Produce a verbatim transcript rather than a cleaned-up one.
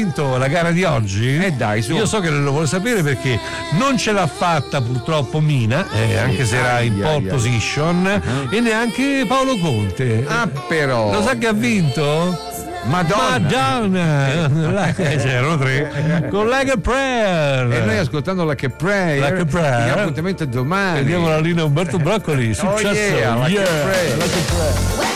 vinto la gara di oggi? Eh dai, su. Io so che lo vuole sapere perché non ce l'ha fatta purtroppo Mina, eh, anche se era in pole ai, position, ai. e neanche Paolo Conte. Ah, però. Lo sa che ha vinto? Madonna, Madonna. Eh, c'erano tre con Like a Prayer. E noi ascoltando Like a Prayer, Like a Prayer. l'appuntamento è domani. Vediamo la linea Umberto Broccoli. Successo. Oh yeah, Like a Yeah. Prayer. Like a Prayer.